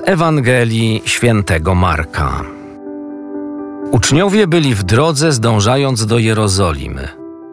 Ewangelii Świętego Marka. Uczniowie byli w drodze, zdążając do Jerozolimy.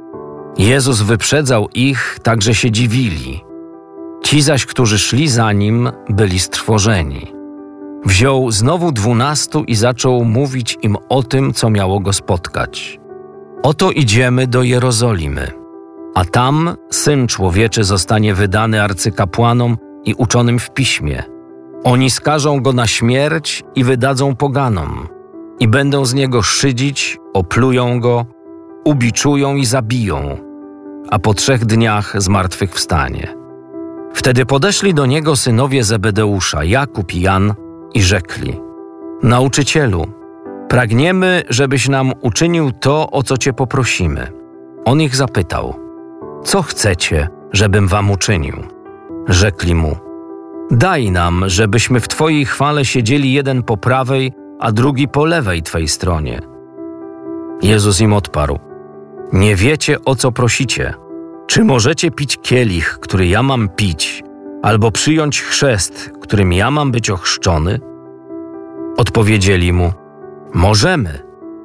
Jezus wyprzedzał ich, tak że się dziwili. Ci zaś, którzy szli za Nim, byli strwożeni. Wziął znowu 12 i zaczął mówić im o tym, co miało go spotkać. Oto idziemy do Jerozolimy, a tam Syn Człowieczy zostanie wydany arcykapłanom i uczonym w piśmie. Oni skażą Go na śmierć i wydadzą poganom i będą z Niego szydzić, oplują Go, ubiczują i zabiją, a po 3 dniach zmartwychwstanie. Wtedy podeszli do Niego synowie Zebedeusza, Jakub i Jan, i rzekli: Nauczycielu, pragniemy, żebyś nam uczynił to, o co Cię poprosimy. On ich zapytał: Co chcecie, żebym wam uczynił? Rzekli mu: Daj nam, żebyśmy w Twojej chwale siedzieli jeden po prawej, a drugi po lewej Twej stronie. Jezus im odparł: Nie wiecie, o co prosicie. Czy możecie pić kielich, który ja mam pić, albo przyjąć chrzest, którym ja mam być ochrzczony? Odpowiedzieli mu: Możemy.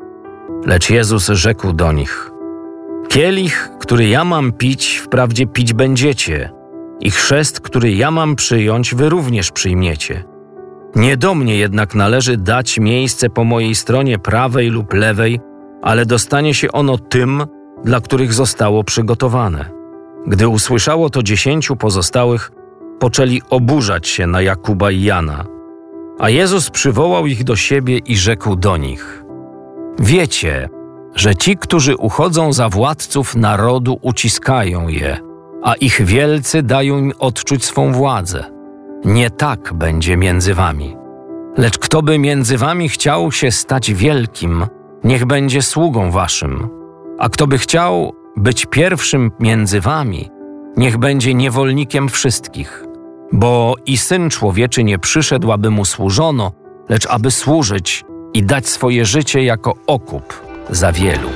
Lecz Jezus rzekł do nich: Kielich, który ja mam pić, wprawdzie pić będziecie, i chrzest, który ja mam przyjąć, wy również przyjmiecie. Nie do mnie jednak należy dać miejsce po mojej stronie prawej lub lewej, ale dostanie się ono tym, dla których zostało przygotowane. Gdy usłyszało to 10 pozostałych, poczęli oburzać się na Jakuba i Jana. A Jezus przywołał ich do siebie i rzekł do nich: Wiecie, że ci, którzy uchodzą za władców narodu, uciskają je, a ich wielcy dają im odczuć swą władzę. Nie tak będzie między wami. Lecz kto by między wami chciał się stać wielkim, niech będzie sługą waszym. A kto by chciał być pierwszym między wami, niech będzie niewolnikiem wszystkich. Bo i Syn Człowieczy nie przyszedł, aby mu służono, lecz aby służyć i dać swoje życie jako okup za wielu.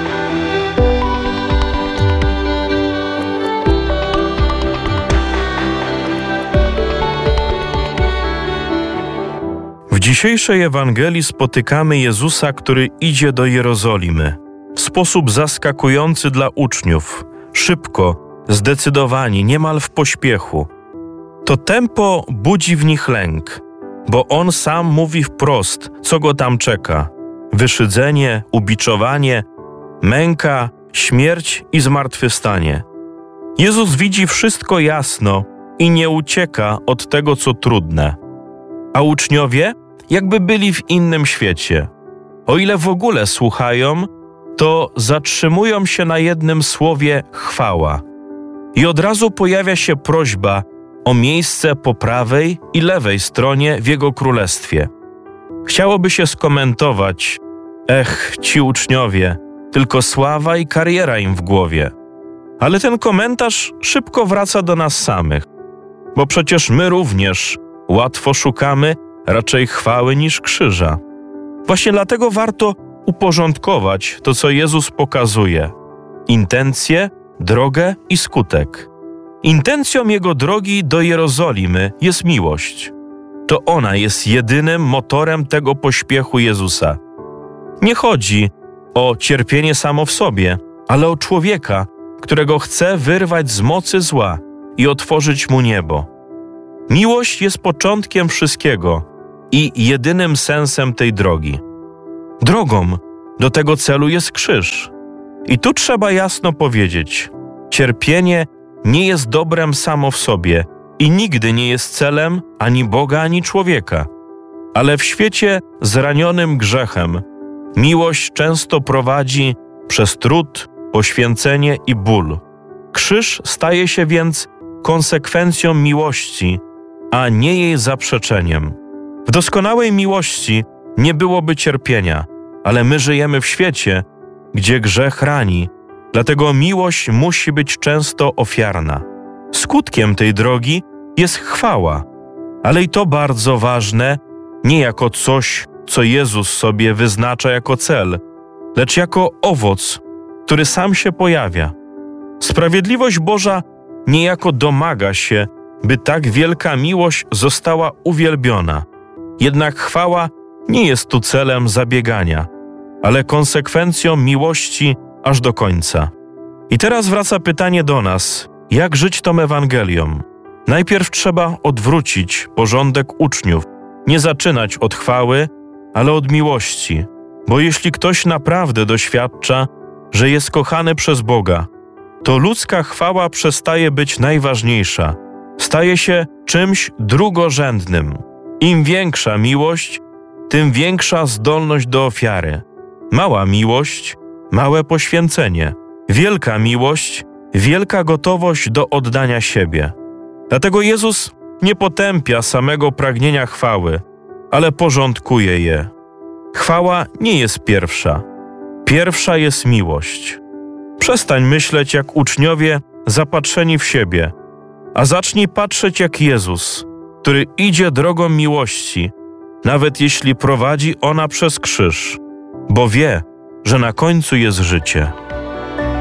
W dzisiejszej Ewangelii spotykamy Jezusa, który idzie do Jerozolimy. W sposób zaskakujący dla uczniów. Szybko, zdecydowanie, niemal w pośpiechu. To tempo budzi w nich lęk, bo On sam mówi wprost, co go tam czeka. Wyszydzenie, ubiczowanie, męka, śmierć i zmartwychwstanie. Jezus widzi wszystko jasno i nie ucieka od tego, co trudne. A uczniowie jakby byli w innym świecie. O ile w ogóle słuchają, to zatrzymują się na jednym słowie chwała. I od razu pojawia się prośba o miejsce po prawej i lewej stronie w Jego królestwie. Chciałoby się skomentować: ci uczniowie, tylko sława i kariera im w głowie. Ale ten komentarz szybko wraca do nas samych, bo przecież my również łatwo szukamy raczej chwały niż krzyża. Właśnie dlatego warto uporządkować to, co Jezus pokazuje: intencje, drogę i skutek. Intencją Jego drogi do Jerozolimy jest miłość. To ona jest jedynym motorem tego pośpiechu Jezusa. Nie chodzi o cierpienie samo w sobie, ale o człowieka, którego chce wyrwać z mocy zła i otworzyć mu niebo. Miłość jest początkiem wszystkiego i jedynym sensem tej drogi. Drogą do tego celu jest krzyż. I tu trzeba jasno powiedzieć: cierpienie nie jest dobrem samo w sobie i nigdy nie jest celem ani Boga, ani człowieka. Ale w świecie zranionym grzechem miłość często prowadzi przez trud, poświęcenie i ból. Krzyż staje się więc konsekwencją miłości, a nie jej zaprzeczeniem. W doskonałej miłości nie byłoby cierpienia, ale my żyjemy w świecie, gdzie grzech rani, dlatego miłość musi być często ofiarna. Skutkiem tej drogi jest chwała, ale i to bardzo ważne, nie jako coś, co Jezus sobie wyznacza jako cel, lecz jako owoc, który sam się pojawia. Sprawiedliwość Boża niejako domaga się, by tak wielka miłość została uwielbiona. Jednak chwała nie jest tu celem zabiegania, ale konsekwencją miłości aż do końca. I teraz wraca pytanie do nas, jak żyć tą Ewangelią? Najpierw trzeba odwrócić porządek uczniów, nie zaczynać od chwały, ale od miłości, bo jeśli ktoś naprawdę doświadcza, że jest kochany przez Boga, to ludzka chwała przestaje być najważniejsza, staje się czymś drugorzędnym. Im większa miłość, tym większa zdolność do ofiary. Mała miłość, małe poświęcenie. Wielka miłość, wielka gotowość do oddania siebie. Dlatego Jezus nie potępia samego pragnienia chwały, ale porządkuje je. Chwała nie jest pierwsza. Pierwsza jest miłość. Przestań myśleć jak uczniowie zapatrzeni w siebie, a zacznij patrzeć jak Jezus, który idzie drogą miłości, nawet jeśli prowadzi ona przez krzyż, bo wie, że na końcu jest życie.